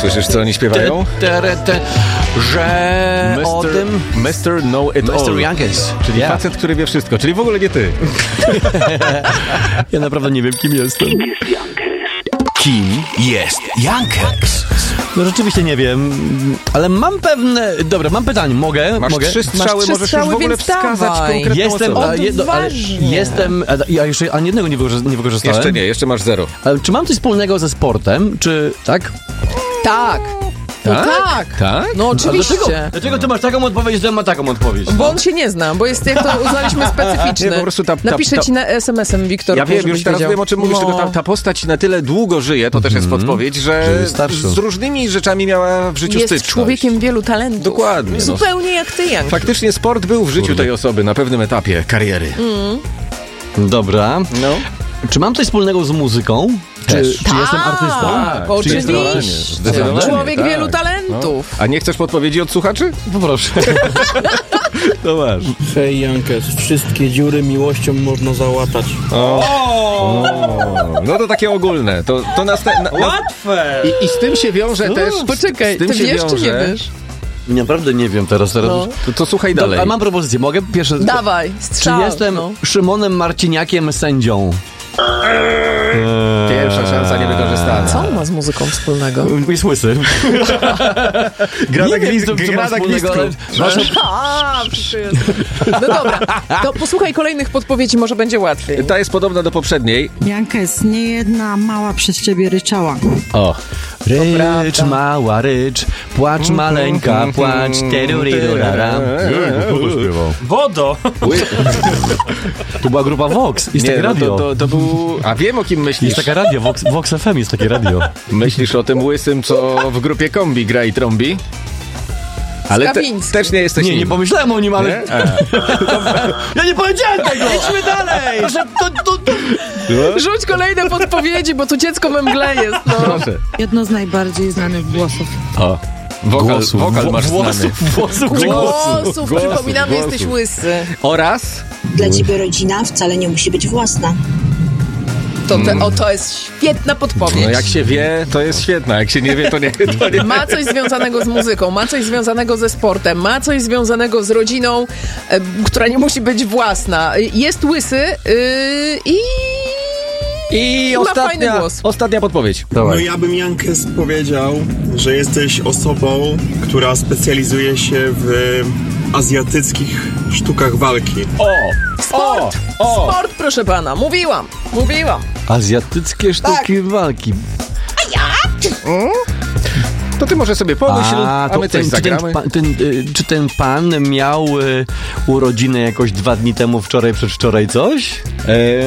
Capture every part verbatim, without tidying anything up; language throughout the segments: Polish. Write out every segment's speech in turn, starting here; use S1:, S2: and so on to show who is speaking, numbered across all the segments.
S1: Słyszysz, co oni śpiewają?
S2: Te, te, te, że
S1: mister
S2: o tym...
S1: mister Know It
S2: mister
S1: All.
S2: Youngest.
S1: Czyli
S2: Yeah.
S1: facet, który wie wszystko, czyli w ogóle nie ty.
S2: Ja naprawdę nie wiem, kim jestem.
S3: Kim jest Youngest?
S2: No rzeczywiście nie wiem, ale mam pewne... Dobra, mam pytanie, mogę?
S1: Masz
S2: mogę?
S1: trzy strzały,
S4: trzy
S1: możesz
S4: strzały,
S1: już w ogóle
S4: więc
S1: wskazać
S4: dawaj.
S1: konkretną
S2: Jestem,
S1: osobę.
S2: a, jedno, ale
S4: Odważnie.
S2: jestem, a, ja jeszcze ani jednego nie, wykorzyst, nie wykorzystałem.
S1: Jeszcze nie, jeszcze masz zero.
S2: Ale czy mam coś wspólnego ze sportem, czy tak?
S4: Tak. No tak.
S1: Tak?
S4: No
S2: A
S4: oczywiście.
S2: dlaczego, dlaczego ty masz taką odpowiedź, że ja mam taką odpowiedź?
S4: Bo on się nie zna, bo jest, jak to uznaliśmy, specyficzny.
S1: Nie, po prostu ta- ta-
S4: Napiszę
S1: ta-
S4: ci na es em esem, Wiktor.
S1: Ja wiem,
S4: żebyś
S1: już teraz
S4: wiedział.
S1: wiem, o czym mówisz,
S4: No.
S1: tylko ta, ta postać na tyle długo żyje, to też jest podpowiedź, że,
S2: Że jest starszy.
S1: z różnymi rzeczami miała w życiu
S4: Jest
S1: styczność.
S4: człowiekiem wielu talentów.
S1: Dokładnie, no.
S4: Zupełnie jak ty, Jan.
S1: Faktycznie sport był w życiu tej osoby na pewnym etapie kariery.
S2: Dobra.
S1: No.
S2: Czy mam coś wspólnego z muzyką? Czy,
S1: Też.
S2: czy jestem artystą?
S4: Tak,
S2: Czy jestem-
S4: oczywiście.
S1: Zdecydowanie,
S4: Człowiek
S1: tak.
S4: wielu talentów.
S1: A nie chcesz podpowiedzi od słuchaczy?
S2: Poproszę.
S1: No masz.
S5: Hej Jankes, wszystkie dziury miłością można załatać.
S1: No to takie ogólne. To, to następne. Na,
S5: Łatwe!
S1: i, I z tym się wiąże też.
S4: Poczekaj,
S1: z tym
S4: ty
S1: się
S4: wiesz czy nie
S1: wiąże-
S4: wiesz?
S2: Naprawdę nie wiem teraz. teraz.
S4: No.
S1: To, to słuchaj dalej.
S2: Dobra, a mam propozycję, mogę? Pierwsze.
S4: Dawaj,
S2: Czy
S4: strzał.
S2: jestem
S4: no.
S2: Szymonem Marciniakiem sędzią?
S1: Pierwsza szansa niewykorzystana.
S4: Co on ma z muzyką wspólnego?
S2: Jest łysy.
S1: Gra na
S2: Nie wiem,
S1: gwizd-
S2: co- co
S1: gra
S2: ma
S1: na
S2: wspólnego,
S1: gwizdku.
S2: ale- Wasze-
S4: A, przyszedł. No dobra, to posłuchaj kolejnych podpowiedzi, może będzie łatwiej.
S1: Ta jest podobna do poprzedniej.
S6: Jankes, nie jedna mała przez ciebie ryczała.
S1: O.
S2: Rycz,
S4: prawda.
S2: mała rycz, płacz maleńka, płacz, terurirurara.
S5: Wodo!
S2: To była grupa Vox, jest
S1: Nie,
S2: takie
S1: no
S2: radio.
S1: to, to, to był... A wiem, o kim myślisz.
S2: Jest taka radio, Vox, Vox F M jest takie radio.
S1: Myślisz o tym łysym, co w grupie kombi gra i trąbi? Ale te,
S4: Skawiński.
S1: też nie jesteś
S2: Nie, nie
S1: nim.
S2: pomyślałem o nim, ale...
S1: Nie? A.
S2: Ja nie powiedziałem tego! Idźmy dalej! Że to, to, to...
S4: Rzuć kolejne podpowiedzi, bo tu dziecko we mgle jest, no.
S1: Proszę.
S6: Jedno z najbardziej znanych głosów.
S1: O. Wokal,
S2: Głosów,
S1: wokal
S2: wo-
S1: masz znany.
S2: włosów, włosów, czy głosów?
S4: Głosów,
S1: Głosów,
S4: przypominamy,
S1: głosów.
S4: jesteś łysy.
S1: Oraz...
S7: Dla ciebie rodzina wcale nie musi być własna.
S4: To, te, o, to jest świetna podpowiedź.
S1: No jak się wie, to jest świetna. Jak się nie wie, to nie. To nie.
S4: Ma coś związanego z muzyką, ma coś związanego ze sportem, ma coś związanego z rodziną, e, która nie musi być własna. Jest łysy yy, i...
S1: I
S4: ma fajny
S1: ostatnia,
S4: głos.
S1: ostatnia podpowiedź.
S8: No ja bym Jankes powiedział, że jesteś osobą, która specjalizuje się w azjatyckich sztukach walki.
S1: O!
S4: Sport!
S1: O! O!
S4: Sport, proszę pana. Mówiłam, mówiłam.
S2: Azjatyckie sztuki walki.
S1: To ty może sobie pomyśl, a,
S2: to
S1: my coś
S2: ten, czy, ten,
S1: zagramy.
S2: pan- ten, y, czy ten pan miał y, urodziny jakoś dwa dni temu, wczoraj, przedwczoraj coś?
S1: Eee,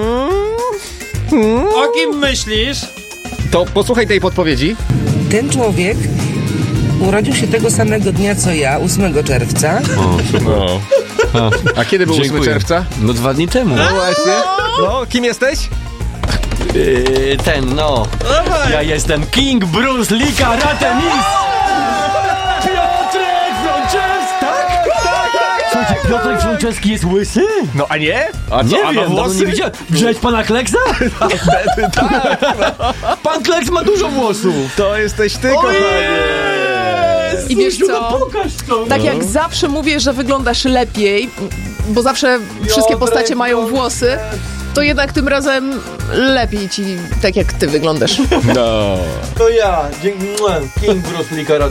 S5: O kim myślisz?
S1: to posłuchaj tej podpowiedzi.
S9: Ten człowiek urodził się tego samego dnia co ja, ósmego czerwca.
S1: No. A kiedy był ósmego
S2: Dziękuję.
S1: czerwca?
S2: No dwa dni temu.
S1: No właśnie. No, kim jesteś?
S2: Yy, ten, no. Ja jestem King Bruce Lee Karate Mistrz! Piotrek Franceski! Tak? Tak, tak! Słuchajcie, Piotrek Franceski jest łysy?
S1: No, a nie? A co,
S2: Nie
S1: a ma
S2: wiem, dawno
S1: włosy?
S2: nie widziałem. Widziałeś pana Kleksa? Pan Kleks ma dużo włosów.
S1: To jesteś ty, kochanie.
S4: I wiesz co?
S2: Pokaż to.
S4: Tak jak zawsze mówię, że wyglądasz lepiej, bo zawsze wszystkie postacie mają włosy, to jednak tym razem lepiej ci, tak jak ty wyglądasz.
S1: No.
S2: To ja, dzięki, King Bruce Lee Karate